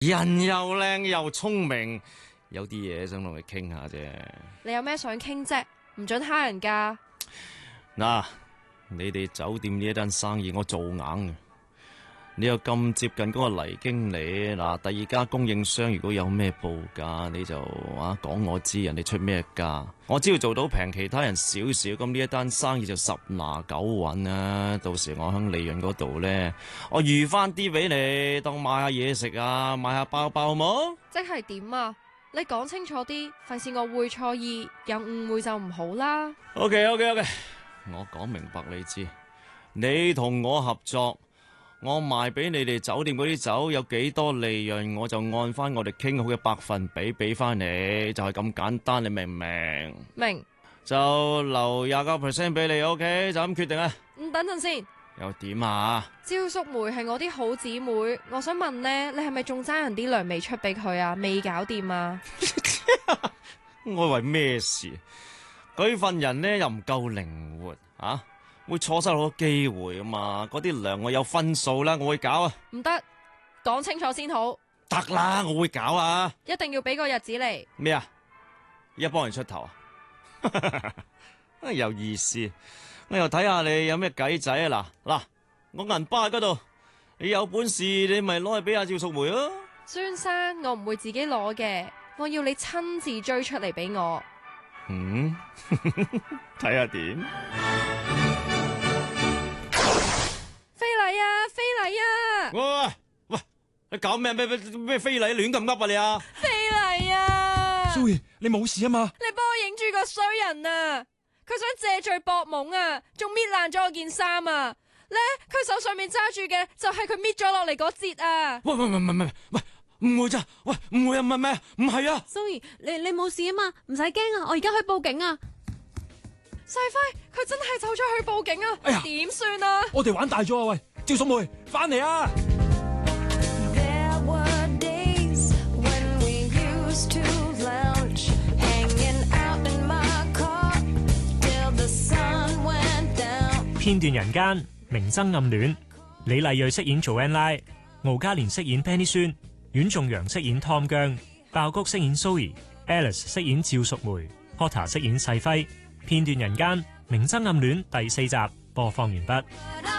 人又靚又聰明，有啲嘢想同你傾下啫。 你有咩想傾啫？唔准蝦人㗎。 嗱，你哋酒店呢一單生意我做硬嘅。你又咁接近嗰個黎經理，嗱，第二家供應商如果有咩報價，你就講我知，人哋出咩價，我只要做到平其他人少少，咁呢一單生意就十拿九穩啊！到時我喺利潤嗰度咧，我預翻啲俾你，當買下嘢食啊，買下包包好冇？ 即係點啊？你講清楚啲，費事我會錯意，有誤會就唔好啦。 OK， 我講明白你知，你同我合作。我賣俾你哋酒店嗰啲酒有幾多利潤，我就按翻我哋傾好嘅百分比俾翻你，就係咁簡單，你明唔明？ 明。 就留20% 俾你 ，OK？就咁決定啊。 等陣先。 又點啊？ 趙淑梅係我啲好姊妹，我想問呢，你係咪仲爭人啲糧未出俾佢啊？未搞掂啊？ 我為咩事？佢份人呢又唔夠靈活啊！會錯失好多機會啊嘛！嗰啲糧我有分數啦，我會搞啊！唔得，講清楚先好。 得啦，我會搞啊！ 一定要俾個日子嚟。 咩啊？而家幫人出頭啊？有意思，我又睇下你有咩計仔啊！嗱，我銀包喺嗰度，你有本事你咪攞去俾阿趙淑梅咯。 孫生，我唔會自己攞嘅，我要你親自追出嚟俾我。 睇下點？ 非禮啊！ 喂，你搞咩非禮？亂咁噏啊你啊！ 非禮啊！ 蘇怡，你冇事啊嘛？ 你幫我影住個衰人啊！佢想借罪博懵啊，仲搣爛咗我件衫啊！咧，佢手上面揸住嘅就係佢搣咗落嚟嗰節啊！ 喂，唔會咋？喂，唔會啊，唔係啊！ 蘇怡，你冇事啊嘛？唔使驚啊，我而家去報警啊！ 細輝，佢真係走咗去報警啊！ 哎呀， 點算啊？ 我哋玩大咗啊！喂，趙淑梅，翻嚟啊！ 片段人間，明爭暗戀。李麗蕊飾演 Joanne， 敖嘉蓮飾演 Penny 孫，阮仲陽飾演 Tom 姜，爆谷飾演 Zoe，Alice 飾演趙淑梅，Potter 飾演細輝。片段人間，明爭暗戀第4集播放完畢。